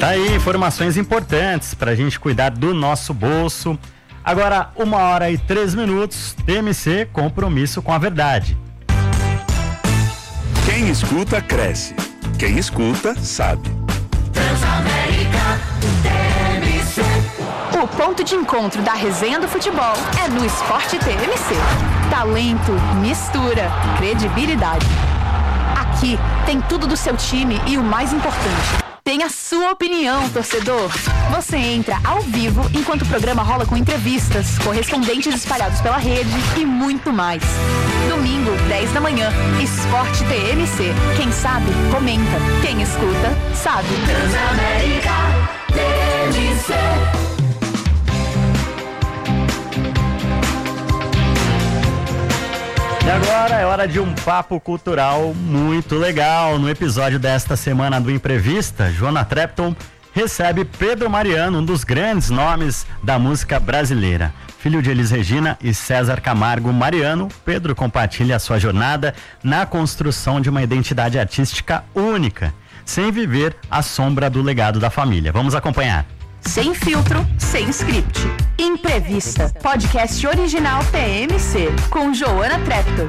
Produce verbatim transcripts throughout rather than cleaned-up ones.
Tá aí, informações importantes para a gente cuidar do nosso bolso. Agora, uma hora e três minutos, T M C, compromisso com a verdade. Quem escuta, cresce. Quem escuta, sabe. Transamérica T M C. O ponto de encontro da resenha do futebol é no Esporte T M C. Talento, mistura, credibilidade. Aqui tem tudo do seu time e o mais importante, tem a sua opinião, torcedor. Você entra ao vivo enquanto o programa rola com entrevistas, correspondentes espalhados pela rede e muito mais. Domingo, dez da manhã, Esporte T M C. Quem sabe, comenta. Quem escuta, sabe. Transamérica T M C. E agora é hora de um papo cultural muito legal. No episódio desta semana do Imprevista, Joana Trepton recebe Pedro Mariano, um dos grandes nomes da música brasileira. Filho de Elis Regina e César Camargo Mariano, Pedro compartilha a sua jornada na construção de uma identidade artística única, sem viver à sombra do legado da família. Vamos acompanhar. Sem filtro, sem script. Imprevista, podcast original T M C, com Joana Trepton.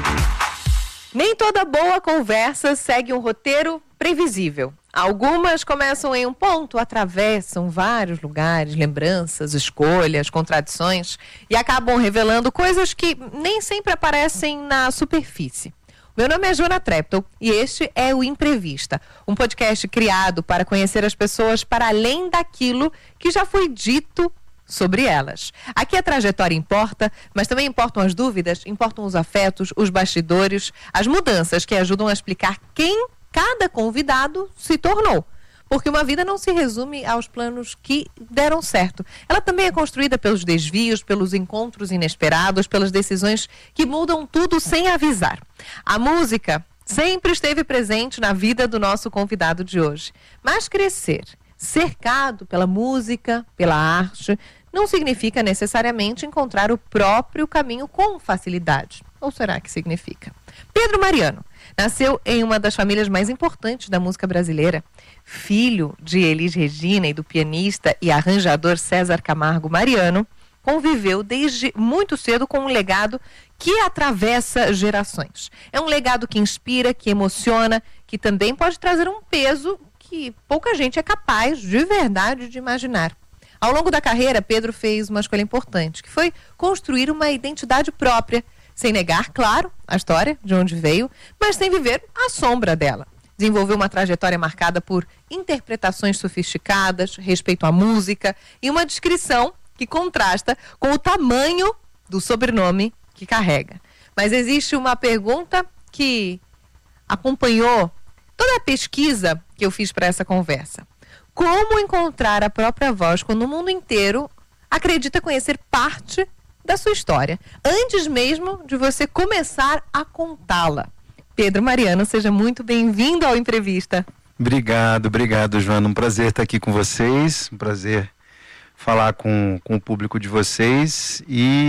Nem toda boa conversa segue um roteiro previsível. Algumas começam em um ponto, atravessam vários lugares, lembranças, escolhas, contradições e acabam revelando coisas que nem sempre aparecem na superfície. Meu nome é Joana Trepton e este é o Imprevista, um podcast criado para conhecer as pessoas para além daquilo que já foi dito sobre elas. Aqui a trajetória importa, mas também importam as dúvidas, importam os afetos, os bastidores, as mudanças que ajudam a explicar quem cada convidado se tornou. Porque uma vida não se resume aos planos que deram certo. Ela também é construída pelos desvios, pelos encontros inesperados, pelas decisões que mudam tudo sem avisar. A música sempre esteve presente na vida do nosso convidado de hoje. Mas crescer, cercado pela música, pela arte, não significa necessariamente encontrar o próprio caminho com facilidade. Ou será que significa? Pedro Mariano nasceu em uma das famílias mais importantes da música brasileira. Filho de Elis Regina e do pianista e arranjador César Camargo Mariano, conviveu desde muito cedo com um legado que atravessa gerações. É um legado que inspira, que emociona, que também pode trazer um peso que pouca gente é capaz de verdade de imaginar. Ao longo da carreira, Pedro fez uma escolha importante, que foi construir uma identidade própria, sem negar, claro, a história de onde veio, mas sem viver à sombra dela. Desenvolveu uma trajetória marcada por interpretações sofisticadas, respeito à música e uma descrição que contrasta com o tamanho do sobrenome que carrega. Mas existe uma pergunta que acompanhou toda a pesquisa que eu fiz para essa conversa. Como encontrar a própria voz quando o mundo inteiro acredita conhecer parte da sua história, antes mesmo de você começar a contá-la? Pedro Mariano, seja muito bem-vindo ao Imprevista. Obrigado, obrigado, Joana. Um prazer estar aqui com vocês, um prazer falar com, com o público de vocês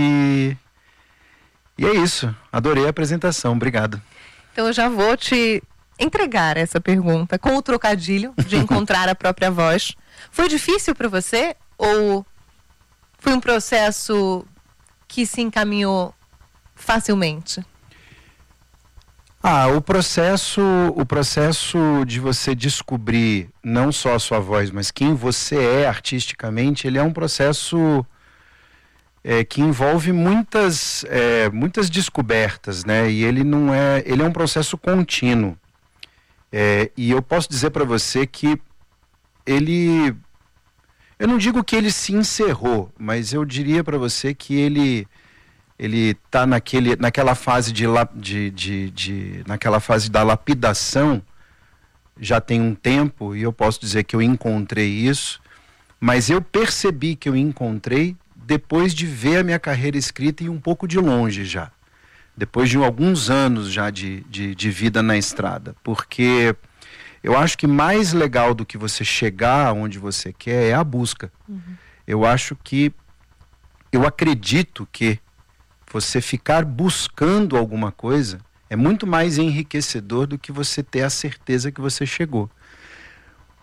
e, e é isso. Adorei a apresentação, obrigado. Então eu já vou te entregar essa pergunta com o trocadilho de encontrar a própria voz. Foi difícil para você ou foi um processo que se encaminhou facilmente? Ah, o processo, o processo de você descobrir não só a sua voz, mas quem você é artisticamente, ele é um processo é, que envolve muitas, é, muitas descobertas, né? E ele não é, ele é um processo contínuo. É, e eu posso dizer para você que ele, eu não digo que ele se encerrou, mas eu diria para você que ele ele está naquele, naquela fase de, de, de, de, naquela fase da lapidação, já tem um tempo, e eu posso dizer que eu encontrei isso, mas eu percebi que eu encontrei depois de ver a minha carreira escrita e um pouco de longe já, depois de alguns anos já de, de, de vida na estrada, porque eu acho que mais legal do que você chegar onde você quer é a busca. Uhum. Eu acho que, eu acredito que você ficar buscando alguma coisa é muito mais enriquecedor do que você ter a certeza que você chegou.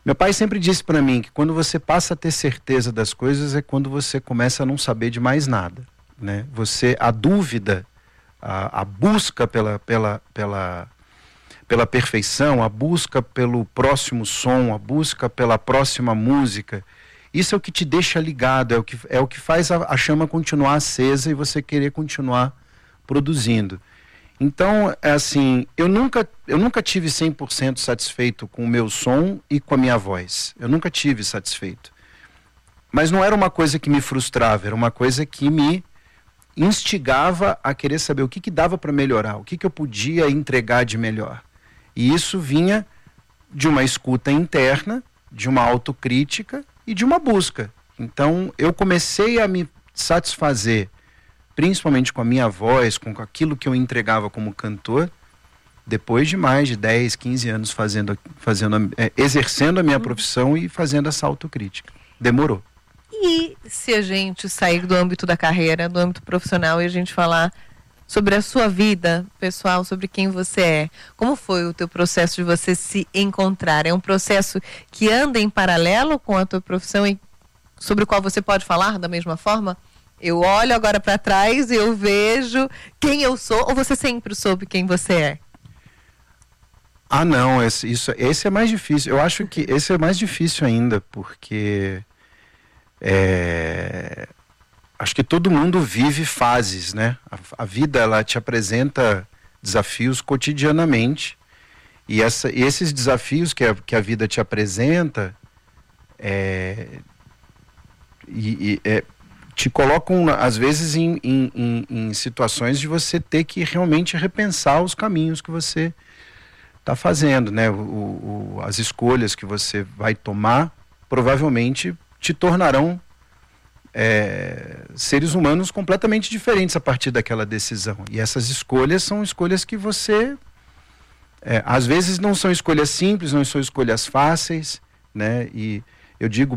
Meu pai sempre disse para mim que quando você passa a ter certeza das coisas é quando você começa a não saber de mais nada, né? Você, a dúvida, a, a busca pela, pela, pela, pela perfeição, a busca pelo próximo som, a busca pela próxima música, isso é o que te deixa ligado, é o que, é o que faz a, a chama continuar acesa e você querer continuar produzindo. Então, é assim, eu nunca, eu nunca tive cem por cento satisfeito com o meu som e com a minha voz. Eu nunca tive satisfeito. Mas não era uma coisa que me frustrava, era uma coisa que me instigava a querer saber o que, que dava para melhorar, o que, que eu podia entregar de melhor. E isso vinha de uma escuta interna, de uma autocrítica e de uma busca. Então, eu comecei a me satisfazer, principalmente com a minha voz, com aquilo que eu entregava como cantor, depois de mais de dez, quinze anos fazendo, fazendo, é, exercendo a minha profissão e fazendo essa autocrítica. Demorou. E se a gente sair do âmbito da carreira, do âmbito profissional, e a gente falar sobre a sua vida pessoal, sobre quem você é, como foi o teu processo de você se encontrar? É um processo que anda em paralelo com a tua profissão e sobre o qual você pode falar da mesma forma? Eu olho agora para trás e eu vejo quem eu sou, ou você sempre soube quem você é? Ah, não, esse, isso, esse é mais difícil. Eu acho que esse é mais difícil ainda, porque é, acho que todo mundo vive fases, né? A, a vida, ela te apresenta desafios cotidianamente, e, essa, e esses desafios que a, que a vida te apresenta é, e, e, é, te colocam, às vezes, em, em, em, em situações de você ter que realmente repensar os caminhos que você está fazendo, né? O, o, as escolhas que você vai tomar provavelmente te tornarão é, seres humanos completamente diferentes a partir daquela decisão. E essas escolhas são escolhas que você... É, às vezes não são escolhas simples, não são escolhas fáceis, né? E eu digo